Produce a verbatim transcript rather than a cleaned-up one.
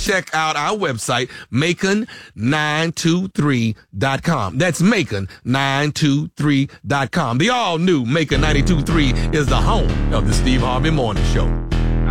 check out our website, macon nine two three dot com. That's macon nine two three dot com. The all-new Macon ninety-two point three is the home of the Steve Harvey Morning Show.